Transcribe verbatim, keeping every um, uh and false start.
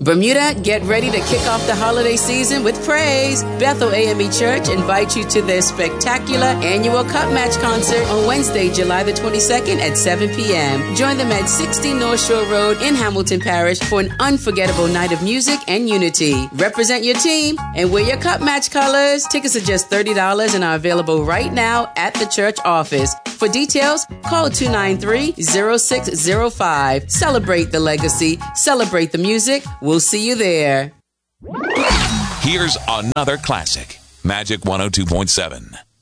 Bermuda, get ready to kick off the holiday season with praise. Bethel A M E Church invites you to their spectacular annual Cup Match concert on Wednesday, July the twenty-second at seven p.m. Join them at sixty North Shore Road in Hamilton Parish for an unforgettable night of music and unity. Represent your team and wear your Cup Match colors. Tickets are just thirty dollars and are available right now at the church office. For details, call two nine three, zero six zero five. Celebrate the legacy. Celebrate the music. We'll see you there. Here's another classic. Magic one oh two point seven.